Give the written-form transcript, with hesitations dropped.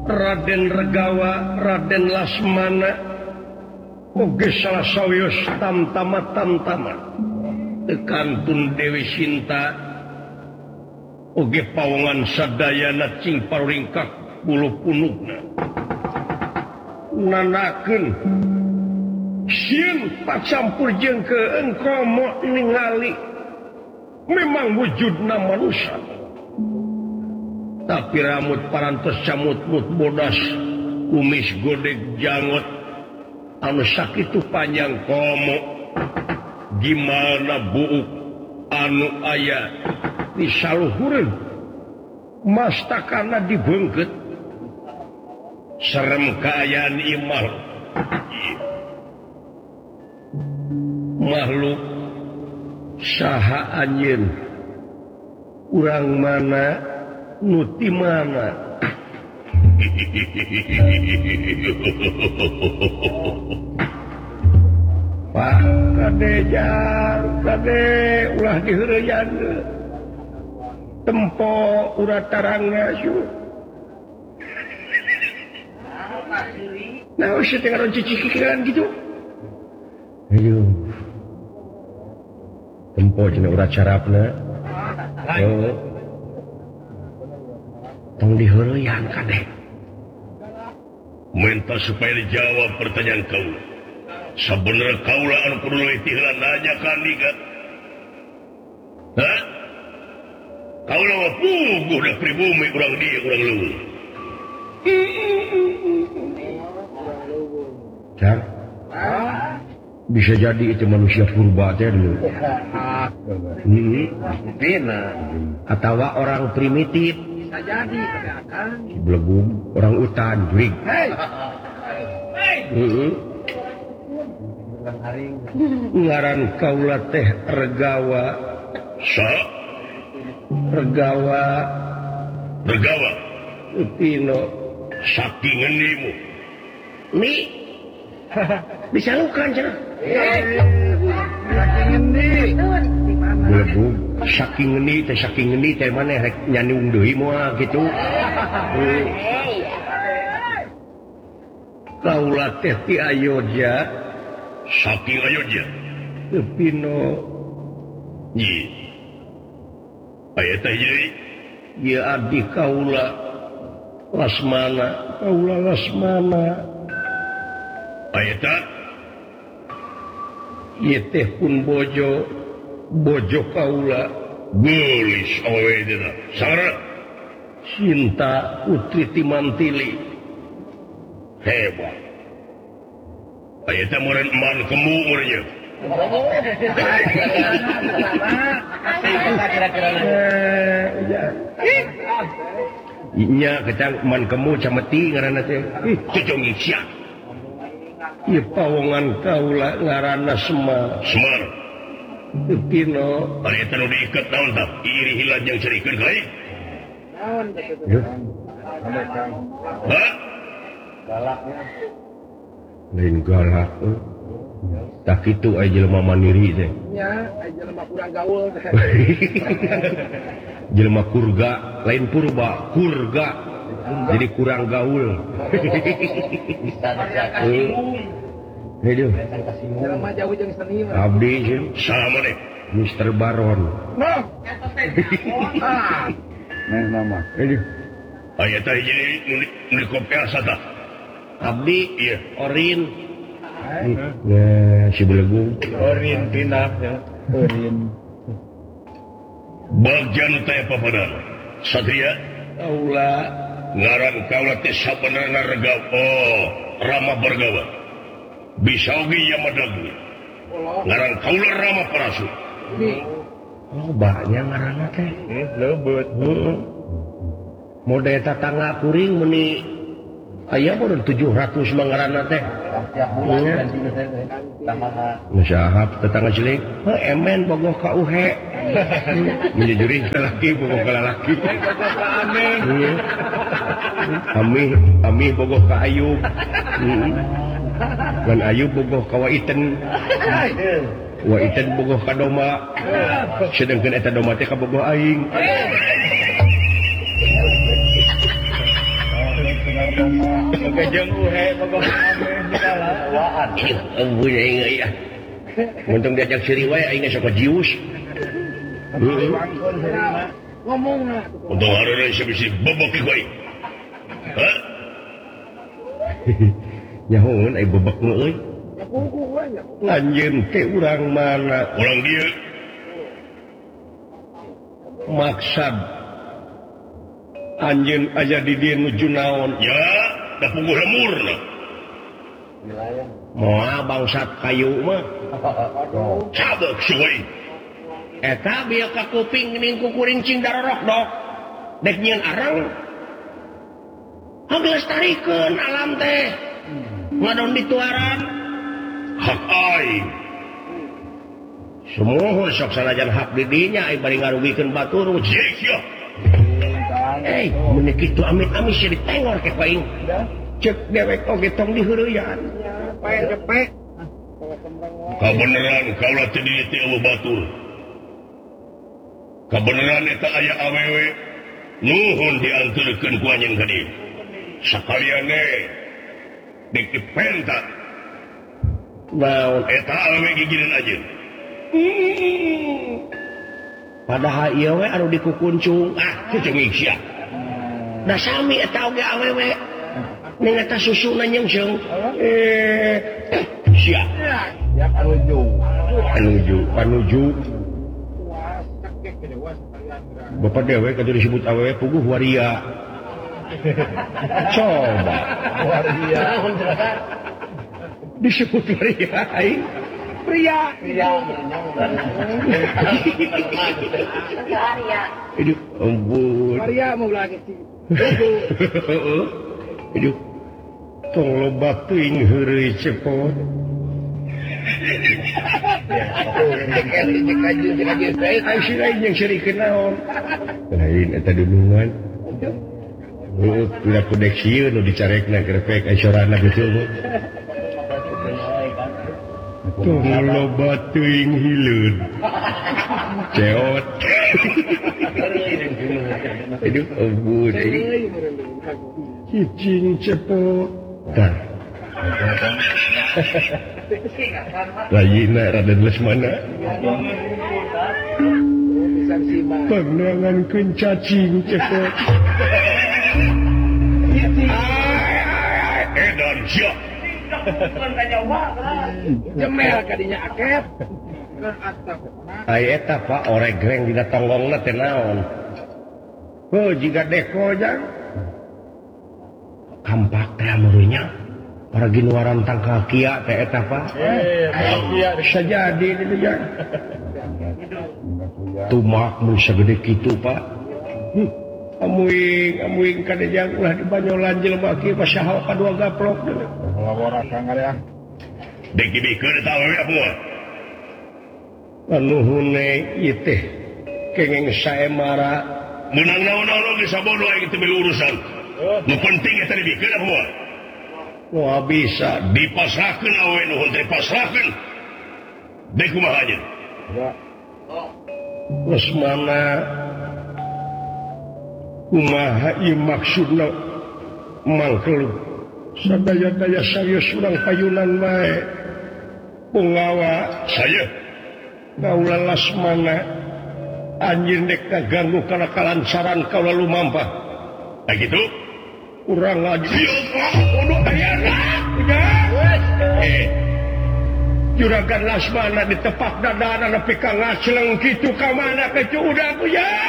Raden Regawa Raden Lasmana oge salah sawios tamtama tekantun Dewi Sinta oge pawongan sadayana cing paringkak bulu punukna nanakeun sieun pacampur jeung ke engko moal ningali memang wujudna manusia tapi rambut parantos camut-mut bodas kumis godeg jangot anu sakitu panjang komo gimana buuk anu aya di saluhureun mastakana dibeungkeut serem kaayaan imal makhluk saha anjeun urang mana nuti mana Pak kade jang kade ulah diheureuyaan tempo urat tarangna su nah usah tengah cicikiran gitu ayo tempo cenah urat carapna tong diheureuyaan kadeh minta supaya dijawab pertanyaan kau sabenerna kaula anu kudu leuwih heula nanya ka Andika hah kaula mah puguh da pribumi urang dieu urang leuweung Cang bisa jadi itu manusia purba teh dulu atawa orang primitif bisa jadi akan belegum orang utan jurig ngaran kaula teh Regawa Regawa Utino saking ngendimu mi bisa lukan cenah saking ngendi belegum saking ngendi teh maneh rek nyandung deui moal kitu kaula teh ti Ayodya saking Ayodya Pino nyi aya teh ye abdi kaula Lasmana aya teh ye teh pun bojo kaula geulis awe dina sara Sinta Putri Timantili hebat aya teh murid man kemu urnya nya kecang man kemu cameti ngaranna teh cocong sia ieu pawongan kaula ngaranna Semar Pino aya teh nu diiket naon tah iri hilad jeung cerikeun ka ieu naon betul hah galaknya lain galak tak kitu aya jelema mandiri teh nya aya jelema kurang gaul teh jelema kurga lain purba kurga jadi kurang gaul Aduh, jelema jauh jeung seni abdi sama deh Mr. Baron nah nama aduh aya teh jadi nu kopiasa tah abdi ieu Orin si Belegung Orin pindah ya Orin bagian teh papadan Satria kaula ngaran kaula teh sabenerna Regawa Rama Bergawa bisa oge ya madagu ngaran kaula Rama Parasu banyak ngaranna teh leubeut mode tatangga kuring meuni aya mah 700 mangaranna teh Nusahap tetangga cilik emen bogoh ka uhe menjujuring laki bogoh ka lalaki Amih bogoh ka Ayub dan Ayub bogoh ka Waiten bogoh ka Doma sedangkan eta Doma teh ka bogoh aing untung diajak ciri wae aing sok jius. Ngomong lah. Untung hareureun bisa bobok euy. Hah? Nyahoon ai bobok nu euy. Anjeun teh urang mana? Urang dieu. Maksad anjeun aja di dieu nuju naon? Ya, da puguh lemurna. Moal bangsat kayu mah. Cabek suwe. Eta bieu ka kuping geuning ku kuring cing darorok dok. Dek nyieun arang. Ngelestarikeun alam teh. Ngadon dituaran. Hak aing. Semohon sok sanajan hak di dinya ai bari ngarugikeun batur. Sia. Mun kitu amit-amit sih ditengor ke paing. Cek dewek oge tong diheureuyan. Cepet. Kabeneran kaula teh di teh eueuh batur. Kabeneran eta aya awewe nuhun dianturkeun ku anjeun ka dieu. Sakaliane dek dipenta. Naon eta awewe gigireun anjeun. Padahal ieu we anu dikukuncung kucing sia. Da sami eta oge awewe. Ning eta susuna nyeungseng. Sia. Ya panuju. Bapak dewe kada disebut awewe puguh waria. Coba waria. Disebut waria aing. Pria. Hidup ampun. Waria mau lagi sih. Hidup. Tong loba teuing heureuy cepot. Aing si lain yang serikeun naon. Lain eta dulungan. Tidak kudek sieun nu dicarekna krepek asorana betul. Tong loba teuing hileud. Ceot. Hidup ampun. Cicing cepot. Tah. Layina Raden Lesmana. Pandangankeun cacing cepot. Edan sia. Jemel kadinya akep. Ai eta Pak oregreng dina tonggongna teh naon? Heuh jiga deko jang. Kampak teh meureunnya. Paragi nuaran tangkal kia teh eta Pak. Kia bisa jadi itu jang. Tumak mun sagede kitu Pak. Amuing kada jang ulah di banyolan jelema kieu pasaha kadua gaplok deui. Ngawara kangarea. Dek dibikeun eta awewe apa? Nuhune ieu teh kenging saemara meunang naon-naon ge sabodo aing teh milu urusan. Nu penting eta dibikeun apa? Wah bisa dipasrahkeun awewe nuhun teh pasrahkeun. Dek kumaha aja? Lesmana kumaha ieu maksudna mangkel sadaya-daya saya surang payunan wae pungawa saya kaula Lesmana anjeun dek kaganggu kalakalan saran kaula lumampah kitu urang lagi kudu ayana juragan Lesmana ditepak dadana nepi ka ngaceleng kitu ka mana ke udah ku ya